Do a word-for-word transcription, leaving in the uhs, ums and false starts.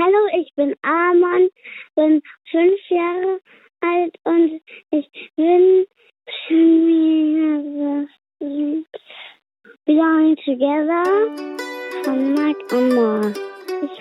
Hallo, ich bin Arman, bin fünf Jahre alt und ich wünsche mir das Belong Together von Mike und More.